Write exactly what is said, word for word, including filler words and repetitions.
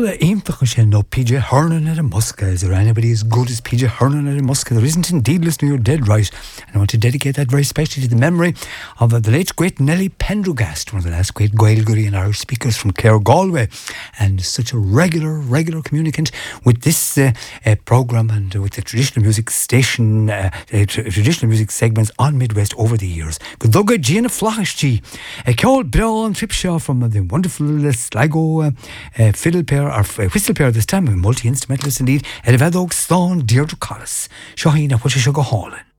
Well, Aimfach shall know P J Hernan at a Muska. Is there anybody as good as P J Hernan at a Muska? There isn't indeed, listener, you're dead right. And I want to dedicate that very especially to the memory of uh, the late great Nellie Pendergast, one of the last great Gaelguri and Irish speakers from Clare, Galway, and such a regular, regular communicant with this uh, uh, programme and uh, with the traditional music station, uh, uh, tra- traditional music segments on Midwest over the years. Good luck, Gina Flahashchi, a Ceol Brown Tripshaw from uh, the wonderful uh, Sligo uh, uh, fiddle player, or uh, whistle player this time, a multi-instrumentalist indeed, Edved Og Stone, Deirdre Collis, Shahina, what you should go hauling.